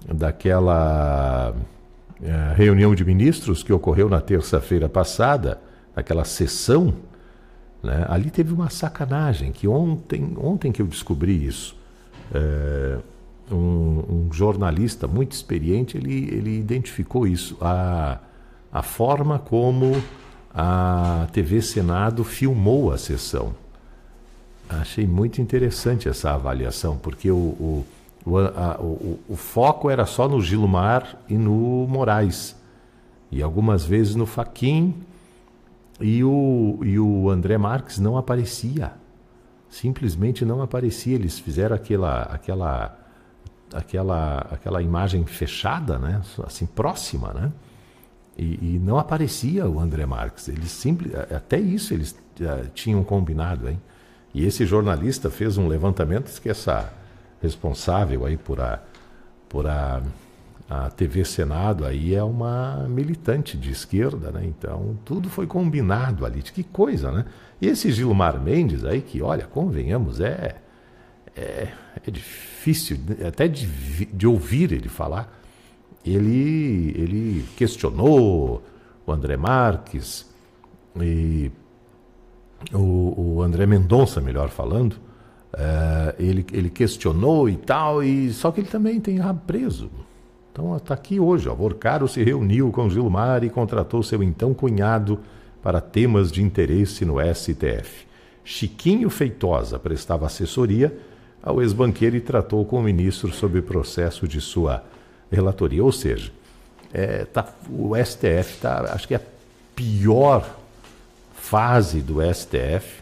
daquela reunião de ministros que ocorreu na terça-feira passada, aquela sessão, né? Ali teve uma sacanagem, que ontem que eu descobri isso, um jornalista muito experiente, ele identificou isso, a forma como a TV Senado filmou a sessão. Achei muito interessante essa avaliação, porque o foco era só no Gilmar e no Moraes, e algumas vezes no Fachin, e o André Marques não aparecia, simplesmente não aparecia. Eles fizeram aquela imagem fechada, né? Assim, próxima, né? E não aparecia o André Marques. Até isso eles tinham combinado, hein? E esse jornalista fez um levantamento que essa responsável aí por a TV Senado aí é uma militante de esquerda, né? Então tudo foi combinado ali. Que coisa, né? E esse Gilmar Mendes aí, que olha, convenhamos, é difícil até de ouvir ele falar. Ele questionou o André Marques e o André Mendonça, melhor falando, ele questionou e tal, só que ele também tem rabo preso. Então está aqui hoje, Vorcaro se reuniu com Gilmar e contratou seu então cunhado para temas de interesse no STF. Chiquinho Feitosa prestava assessoria ao ex-banqueiro e tratou com o ministro sobre o processo de sua relatoria. Ou seja, o STF está, acho que é a pior fase do STF,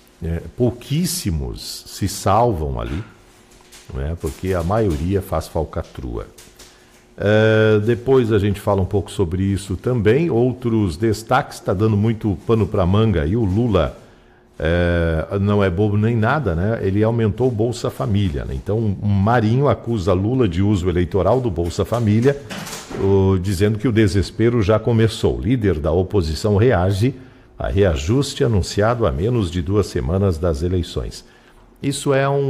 pouquíssimos se salvam ali, né, porque a maioria faz falcatrua. Depois a gente fala um pouco sobre isso também. Outros destaques, está dando muito pano para manga, e o Lula não é bobo nem nada, né? Ele aumentou o Bolsa Família, né? Então um Marinho acusa Lula de uso eleitoral do Bolsa Família, dizendo que o desespero já começou. O líder da oposição reage a reajuste anunciado a menos de 2 semanas das eleições. Isso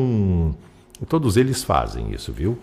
todos eles fazem isso, viu?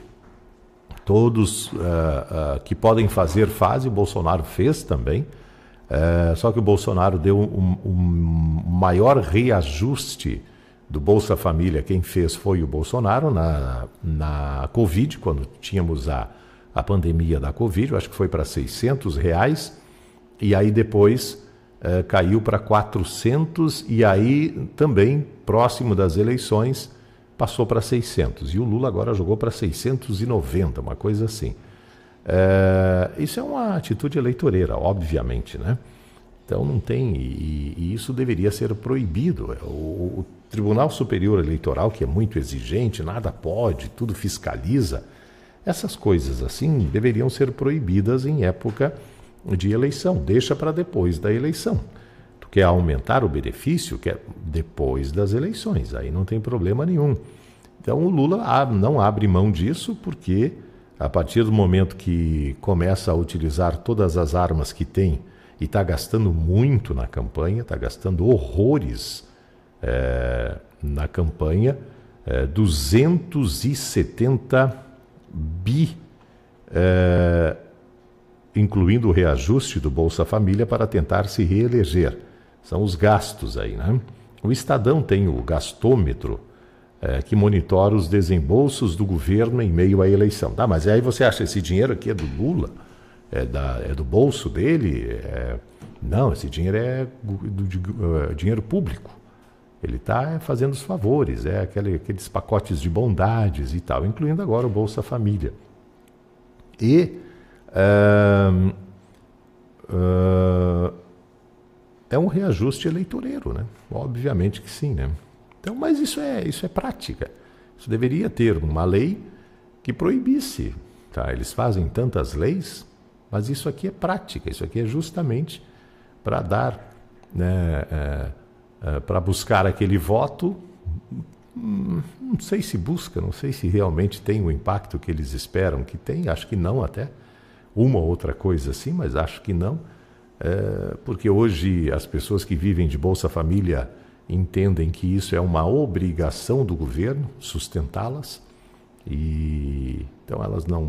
Todos que podem fazer fazem. O Bolsonaro fez também, só que o Bolsonaro deu um maior reajuste do Bolsa Família. Quem fez foi o Bolsonaro na Covid, quando tínhamos a pandemia da Covid. Eu acho que foi para R$600, e aí depois caiu para 400, e aí também, próximo das eleições, passou para 600. E o Lula agora jogou para 690, uma coisa assim. Isso é uma atitude eleitoreira, obviamente, né? Então não tem, e isso deveria ser proibido. O Tribunal Superior Eleitoral, que é muito exigente, nada pode, tudo fiscaliza, essas coisas assim deveriam ser proibidas em época de eleição. Deixa para depois da eleição. Tu quer aumentar o benefício? Quer depois das eleições, aí não tem problema nenhum. Então o Lula não abre mão disso, porque a partir do momento que começa a utilizar todas as armas que tem, e está gastando muito na campanha, está gastando horrores na campanha, 270 bi, incluindo o reajuste do Bolsa Família para tentar se reeleger. São os gastos aí, né? O Estadão tem o gastômetro, que monitora os desembolsos do governo em meio à eleição. Tá, mas aí você acha, esse dinheiro aqui é do Lula? É do bolso dele? Não, esse dinheiro é dinheiro público. Ele está fazendo os favores, aqueles pacotes de bondades e tal, incluindo agora o Bolsa Família. E é um reajuste eleitoreiro, né? Obviamente que sim, né? Então, mas isso é prática. Isso deveria ter uma lei que proibisse. Tá? Eles fazem tantas leis, mas isso aqui é prática. Isso aqui é justamente para dar, né, para buscar aquele voto. Não sei se busca, não sei se realmente tem o impacto que eles esperam que tem. Acho que não, até uma ou outra coisa assim, mas acho que não. Porque hoje as pessoas que vivem de Bolsa Família entendem que isso é uma obrigação do governo sustentá-las, e então elas não